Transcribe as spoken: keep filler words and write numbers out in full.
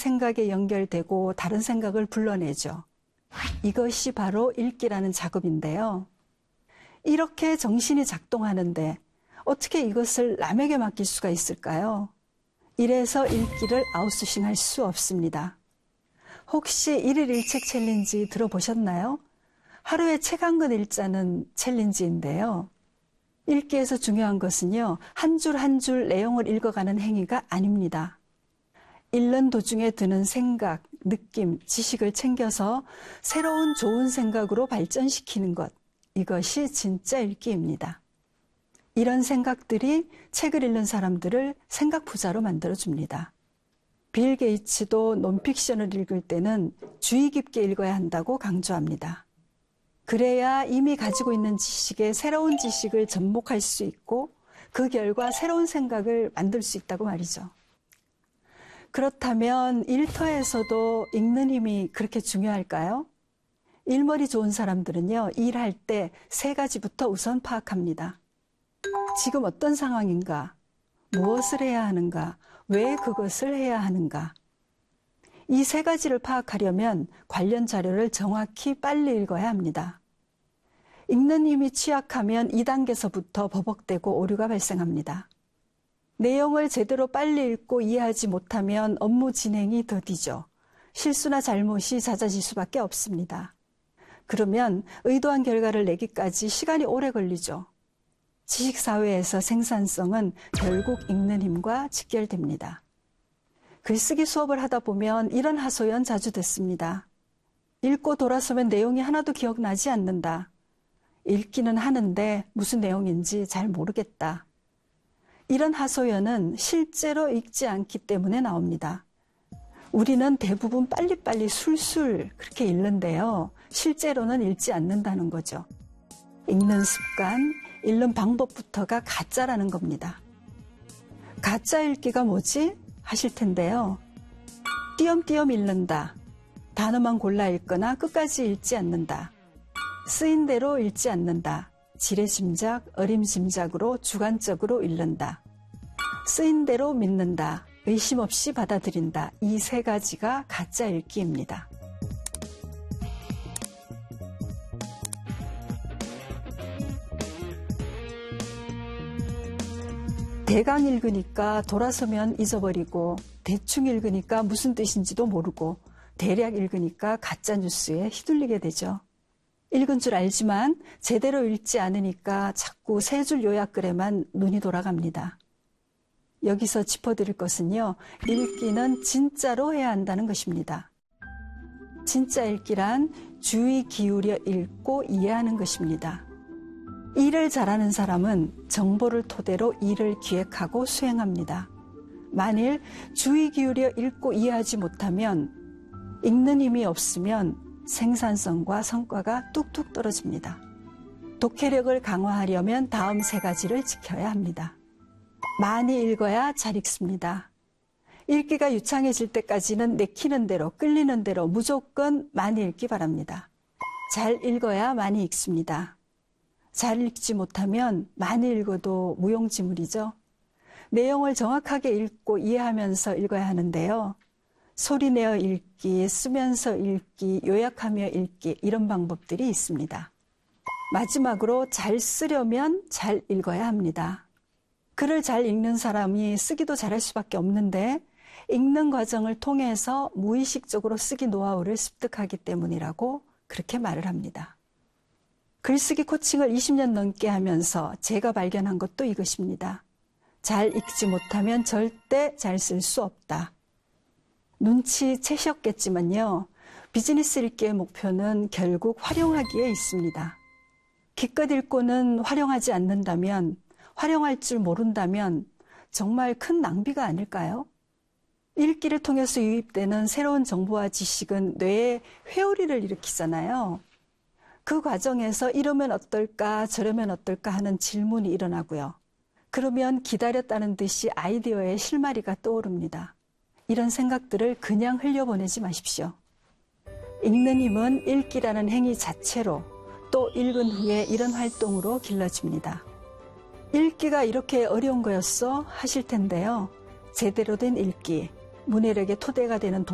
생각에 연결되고 다른 생각을 불러내죠. 이것이 바로 읽기라는 작업인데요. 이렇게 정신이 작동하는데 어떻게 이것을 남에게 맡길 수가 있을까요? 이래서 읽기를 아웃소싱할 수 없습니다. 혹시 일일 일책 챌린지 들어보셨나요? 하루에 책 한 권 읽자는 챌린지인데요. 읽기에서 중요한 것은요, 한 줄 한 줄 내용을 읽어가는 행위가 아닙니다. 읽는 도중에 드는 생각, 느낌, 지식을 챙겨서 새로운 좋은 생각으로 발전시키는 것, 이것이 진짜 읽기입니다. 이런 생각들이 책을 읽는 사람들을 생각 부자로 만들어줍니다. 빌 게이츠도 논픽션을 읽을 때는 주의 깊게 읽어야 한다고 강조합니다. 그래야 이미 가지고 있는 지식에 새로운 지식을 접목할 수 있고 그 결과 새로운 생각을 만들 수 있다고 말이죠. 그렇다면 일터에서도 읽는 힘이 그렇게 중요할까요? 일머리 좋은 사람들은요, 일할 때 세 가지부터 우선 파악합니다. 지금 어떤 상황인가? 무엇을 해야 하는가? 왜 그것을 해야 하는가? 이 세 가지를 파악하려면 관련 자료를 정확히 빨리 읽어야 합니다. 읽는 힘이 취약하면 이 단계서부터 버벅대고 오류가 발생합니다. 내용을 제대로 빨리 읽고 이해하지 못하면 업무 진행이 더디죠. 실수나 잘못이 잦아질 수밖에 없습니다. 그러면 의도한 결과를 내기까지 시간이 오래 걸리죠. 지식사회에서 생산성은 결국 읽는 힘과 직결됩니다. 글쓰기 수업을 하다 보면 이런 하소연 자주 듣습니다. 읽고 돌아서면 내용이 하나도 기억나지 않는다. 읽기는 하는데 무슨 내용인지 잘 모르겠다. 이런 하소연은 실제로 읽지 않기 때문에 나옵니다. 우리는 대부분 빨리빨리 술술 그렇게 읽는데요. 실제로는 읽지 않는다는 거죠. 읽는 습관, 읽는 방법부터가 가짜라는 겁니다. 가짜 읽기가 뭐지? 하실 텐데요. 띄엄띄엄 읽는다. 단어만 골라 읽거나 끝까지 읽지 않는다. 쓰인 대로 읽지 않는다. 지레짐작, 어림짐작으로 주관적으로 읽는다. 쓰인 대로 믿는다. 의심 없이 받아들인다. 이 세 가지가 가짜 읽기입니다. 대강 읽으니까 돌아서면 잊어버리고 대충 읽으니까 무슨 뜻인지도 모르고 대략 읽으니까 가짜 뉴스에 휘둘리게 되죠. 읽은 줄 알지만 제대로 읽지 않으니까 자꾸 세 줄 요약글에만 눈이 돌아갑니다. 여기서 짚어드릴 것은요, 읽기는 진짜로 해야 한다는 것입니다. 진짜 읽기란 주의 기울여 읽고 이해하는 것입니다. 일을 잘하는 사람은 정보를 토대로 일을 기획하고 수행합니다. 만일 주의 기울여 읽고 이해하지 못하면 읽는 힘이 없으면 생산성과 성과가 뚝뚝 떨어집니다. 독해력을 강화하려면 다음 세 가지를 지켜야 합니다. 많이 읽어야 잘 읽습니다. 읽기가 유창해질 때까지는 내키는 대로, 끌리는 대로 무조건 많이 읽기 바랍니다. 잘 읽어야 많이 읽습니다. 잘 읽지 못하면 많이 읽어도 무용지물이죠. 내용을 정확하게 읽고 이해하면서 읽어야 하는데요. 소리내어 읽기, 쓰면서 읽기, 요약하며 읽기 이런 방법들이 있습니다. 마지막으로 잘 쓰려면 잘 읽어야 합니다. 글을 잘 읽는 사람이 쓰기도 잘할 수밖에 없는데 읽는 과정을 통해서 무의식적으로 쓰기 노하우를 습득하기 때문이라고 그렇게 말을 합니다. 글쓰기 코칭을 이십 년 넘게 하면서 제가 발견한 것도 이것입니다. 잘 읽지 못하면 절대 잘 쓸 수 없다. 눈치채셨겠지만요. 비즈니스 읽기의 목표는 결국 활용하기에 있습니다. 기껏 읽고는 활용하지 않는다면, 활용할 줄 모른다면 정말 큰 낭비가 아닐까요? 읽기를 통해서 유입되는 새로운 정보와 지식은 뇌에 회오리를 일으키잖아요. 그 과정에서 이러면 어떨까 저러면 어떨까 하는 질문이 일어나고요. 그러면 기다렸다는 듯이 아이디어의 실마리가 떠오릅니다. 이런 생각들을 그냥 흘려보내지 마십시오. 읽는 힘은 읽기라는 행위 자체로 또 읽은 후에 이런 활동으로 길러집니다. 읽기가 이렇게 어려운 거였어? 하실 텐데요. 제대로 된 읽기, 문해력의 토대가 되는 독